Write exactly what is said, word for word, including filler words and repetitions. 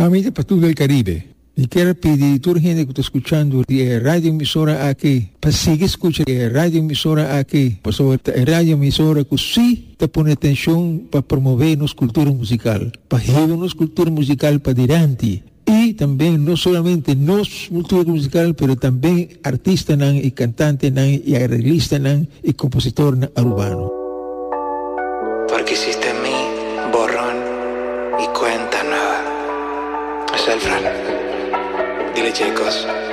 Amiga para todo el Caribe, y quiero pedir a toda la gente que está escuchando de radio emisora aquí, para seguir escuchando de radio emisora aquí, por sobre radio emisora que sí te pone atención para promover nuestra cultura musical, para llevar nuestra cultura musical para adelante. Y también no solamente nuestra cultura musical, pero también artistas y cantantes y arreglistas y compositores urbanos. Porque hiciste en mí borrón y cuenta nueva. Es el Fran. Dile, chicos.